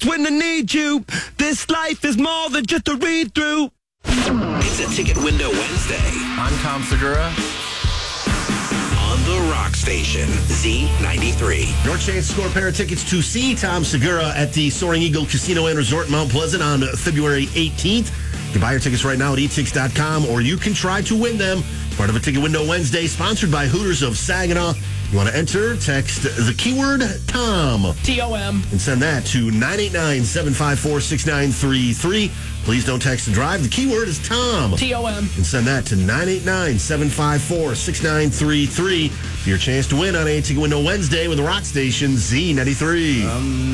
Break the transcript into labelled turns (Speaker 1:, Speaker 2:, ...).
Speaker 1: when I need you. This life is more than just a read-through.
Speaker 2: It's a Ticket Window Wednesday.
Speaker 3: I'm Tom Segura.
Speaker 2: On the Rock Station, Z93.
Speaker 4: Your chance to score a pair of tickets to see Tom Segura at the Soaring Eagle Casino and Resort in Mount Pleasant on February 18th. You can buy your tickets right now at etix.com, or you can try to win them. Part of a Ticket Window Wednesday, sponsored by Hooters of Saginaw. You want to enter? Text the keyword TOM.
Speaker 5: T-O-M.
Speaker 4: And send that to 989-754-6933. Please don't text and drive. The keyword is TOM.
Speaker 5: T-O-M.
Speaker 4: And send that to 989-754-6933 for your chance to win on a Ticket Window Wednesday with the Rock Station Z93.